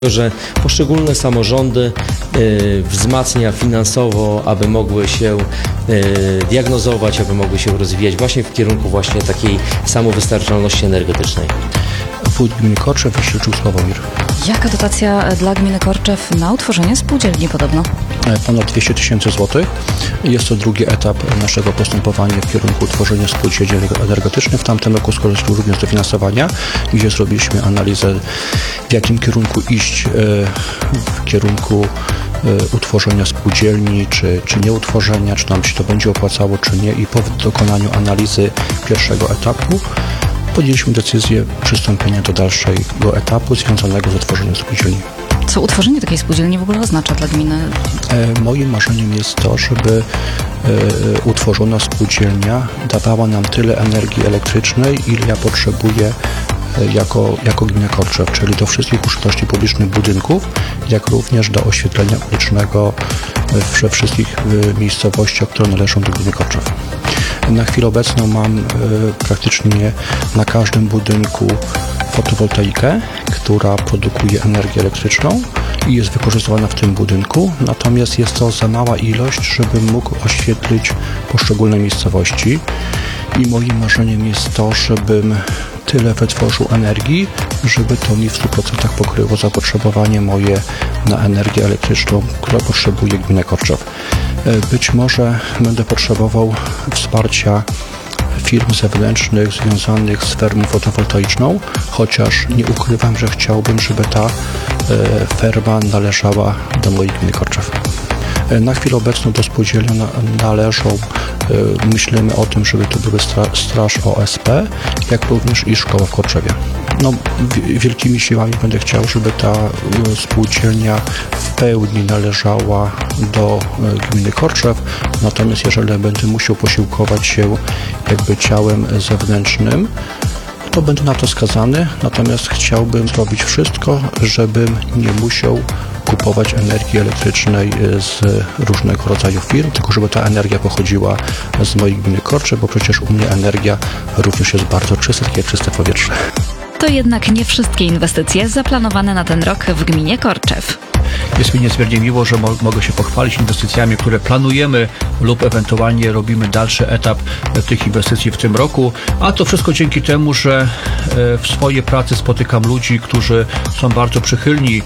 że poszczególne samorządy wzmacnia finansowo, aby mogły się diagnozować, aby mogły się rozwijać właśnie w kierunku właśnie takiej samowystarczalności energetycznej. Wójt gminy Korczew wyświadczył Sławomir. Jaka dotacja dla gminy Korczew na utworzenie spółdzielni podobno? Ponad 200 000 złotych. Jest to drugi etap naszego postępowania w kierunku utworzenia spółdzielni energetycznych. W tamtym roku skorzystał również dofinansowania, gdzie zrobiliśmy analizę, w jakim kierunku iść, w kierunku utworzenia spółdzielni, czy nie utworzenia, czy nam się to będzie opłacało, czy nie. I po dokonaniu analizy pierwszego etapu podjęliśmy decyzję przystąpienia do dalszego etapu związanego z utworzeniem spółdzielni. Co utworzenie takiej spółdzielni w ogóle oznacza dla gminy? Moim marzeniem jest to, żeby utworzona spółdzielnia dawała nam tyle energii elektrycznej, ile ja potrzebuję jako gmina Korczew, czyli do wszystkich użyteczności publicznych budynków, jak również do oświetlenia ulicznego we wszystkich miejscowościach, które należą do gminy Korczew. Na chwilę obecną mam praktycznie na każdym budynku fotowoltaikę, która produkuje energię elektryczną i jest wykorzystywana w tym budynku, natomiast jest to za mała ilość, żebym mógł oświetlić poszczególne miejscowości i moim marzeniem jest to, żebym tyle wytworzył energii, żeby to mi w 100% pokryło zapotrzebowanie moje na energię elektryczną, która potrzebuje gmina Korczew. Być może będę potrzebował wsparcia firm zewnętrznych związanych z fermą fotowoltaiczną, chociaż nie ukrywam, że chciałbym, żeby ta ferma należała do mojej gminy Korczew. Na chwilę obecną do spółdzielni należą, myślimy o tym, żeby to były straż OSP, jak również i szkoła w Korczewie. Wielkimi siłami będę chciał, żeby ta spółdzielnia w pełni należała do gminy Korczew, natomiast jeżeli będę musiał posiłkować się ciałem zewnętrznym, to będę na to skazany, natomiast chciałbym zrobić wszystko, żebym nie musiał kupować energii elektrycznej z różnego rodzaju firm, tylko żeby ta energia pochodziła z mojej gminy Korczew, bo przecież u mnie energia również jest bardzo czysta, takie czyste powietrze. To jednak nie wszystkie inwestycje zaplanowane na ten rok w gminie Korczew. Jest mi niezmiernie miło, że mogę się pochwalić inwestycjami, które planujemy lub ewentualnie robimy dalszy etap tych inwestycji w tym roku, a to wszystko dzięki temu, że w swojej pracy spotykam ludzi, którzy są bardzo przychylni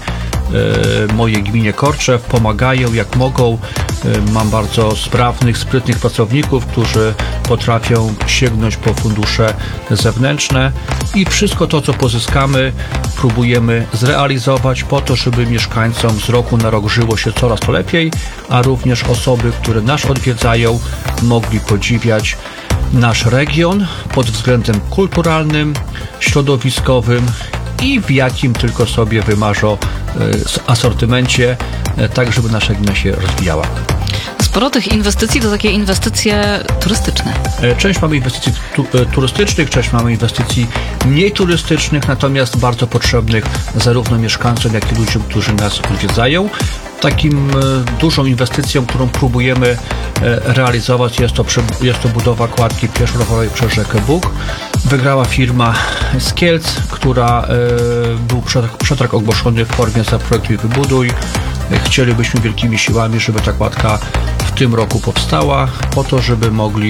mojej gminie Korczew, pomagają jak mogą. Mam bardzo sprawnych, sprytnych pracowników, którzy potrafią sięgnąć po fundusze zewnętrzne i wszystko to, co pozyskamy, próbujemy zrealizować po to, żeby mieszkańcom z roku na rok żyło się coraz to lepiej, a również osoby, które nas odwiedzają, mogli podziwiać nasz region pod względem kulturalnym, środowiskowym i w jakim tylko sobie wymarzą asortymencie, tak żeby nasza gmina się rozwijała. Sporo tych inwestycji to takie inwestycje turystyczne. Część mamy inwestycji turystycznych, część mamy inwestycji mniej turystycznych, natomiast bardzo potrzebnych zarówno mieszkańcom, jak i ludziom, którzy nas odwiedzają. Takim dużą inwestycją, którą próbujemy realizować, jest to budowa kładki pieszo-rowerowej przez rzekę Bóg. Wygrała firma z Kielc, która był przetarg ogłoszony w formie Zaprojektuj i Wybuduj. Chcielibyśmy wielkimi siłami, żeby ta kładka w tym roku powstała, po to, żeby mogli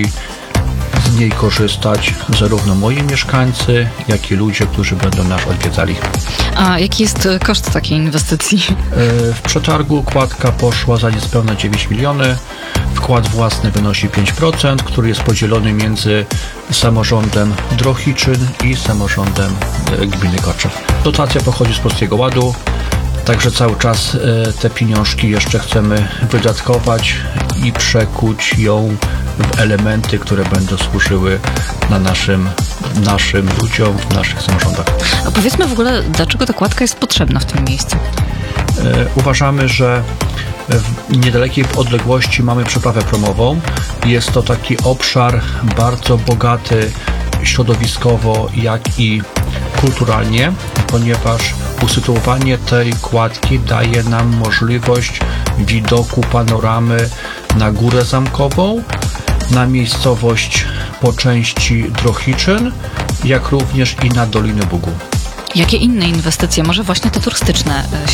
z niej korzystać zarówno moi mieszkańcy, jak i ludzie, którzy będą nas odwiedzali. A jaki jest koszt takiej inwestycji? W przetargu kładka poszła za niespełna 9 miliony. Wkład własny wynosi 5%, który jest podzielony między samorządem Drohiczyn i samorządem gminy Korczew. Dotacja pochodzi z Polskiego Ładu. Także cały czas te pieniążki jeszcze chcemy wydatkować i przekuć ją w elementy, które będą służyły na naszym ludziom, w naszych samorządach. A powiedzmy w ogóle, dlaczego ta kładka jest potrzebna w tym miejscu? Uważamy, że w niedalekiej odległości mamy przeprawę promową. Jest to taki obszar bardzo bogaty środowiskowo, jak i kulturalnie, ponieważ usytuowanie tej kładki daje nam możliwość widoku panoramy na Górę Zamkową, na miejscowość po części Drohiczyn, jak również i na Dolinę Bugu. Jakie inne inwestycje, może właśnie te turystyczne,